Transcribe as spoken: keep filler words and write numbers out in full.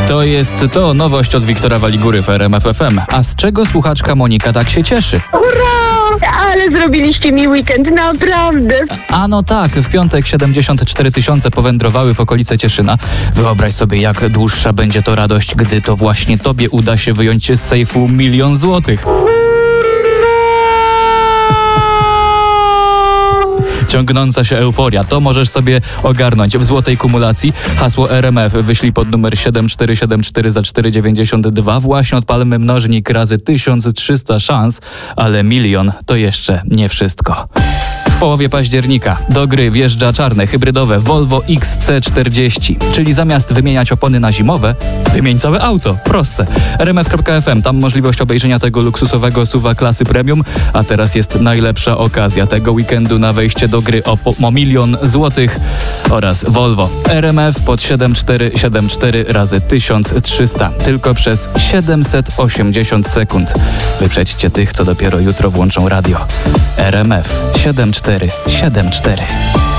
To jest to nowość od Wiktora Waligury w R M F F M. A z czego słuchaczka Monika tak się cieszy? Hurra! Ale zrobiliście mi weekend, naprawdę. A no tak, w piątek siedemdziesiąt cztery tysiące powędrowały w okolice Cieszyna. Wyobraź sobie, jak dłuższa będzie to radość, gdy to właśnie tobie uda się wyjąć z sejfu milion złotych. Ciągnąca się euforia, to możesz sobie ogarnąć w złotej kumulacji. Hasło R M F wyślij pod numer siedem cztery siedem cztery za cztery dziewięćdziesiąt dwa. Właśnie odpalmy mnożnik razy tysiąc trzysta szans, ale milion to jeszcze nie wszystko. W połowie października do gry wjeżdża czarne, hybrydowe Volvo X C czterdzieści, czyli zamiast wymieniać opony na zimowe, wymień całe auto. Proste. R M F kropka F M, tam możliwość obejrzenia tego luksusowego suwa klasy premium, a teraz jest najlepsza okazja tego weekendu na wejście do gry o, po, o milion złotych oraz Volvo. R M F pod siedem cztery siedem cztery razy tysiąc trzysta. Tylko przez siedemset osiemdziesiąt sekund. Wyprzedźcie tych, co dopiero jutro włączą radio. R M F siedem cztery siedem cztery.